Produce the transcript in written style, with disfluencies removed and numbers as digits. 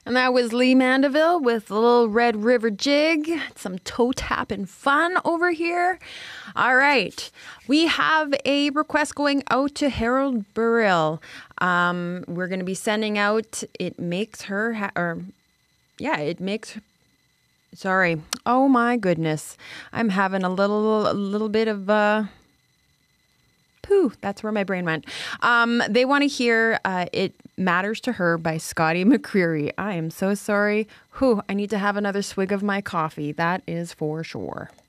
And that was Lee Mandeville with a little Red River Jig. Some toe tapping fun over here. All right. We have a request going out to Harold Burrell. We're going to be sending out It Makes Her... It Makes... Sorry. Oh, my goodness. I'm having a little bit of... Pooh, that's where my brain went. They want to hear It Matters to Her by Scotty McCreery. I am so sorry. I need to have another swig of my coffee. That is for sure.